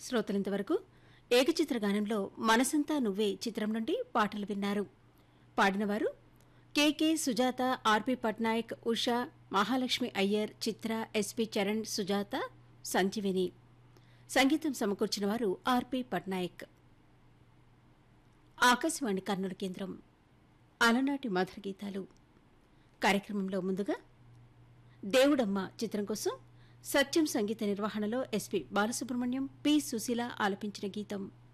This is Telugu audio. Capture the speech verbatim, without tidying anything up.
శ్రోతలింతవరకు ఏకచిత్ర గానంలో మనసంతా నువ్వే చిత్రం నుండి పాటలు విన్నారు. పాడినవారు కెకే సుజాత, ఆర్పి పట్నాయక్, ఉషా, మహాలక్ష్మి అయ్యర్, చిత్ర, ఎస్పి చరణ్, సుజాత, సంజీవిని. సంగీతం సమకూర్చిన వారు ఆర్పి పట్నాయక్. ఆకాశవాణి కర్నూలు కేంద్రం అలనాటి మధుర గీతాలు కార్యక్రమంలో ముందుగా దేవుడమ్మ చిత్రం కోసం సత్యం సంగీత నిర్వహణలో ఎస్పి బాలసుబ్రహ్మణ్యం, పి సుశీల ఆలపించిన గీతం.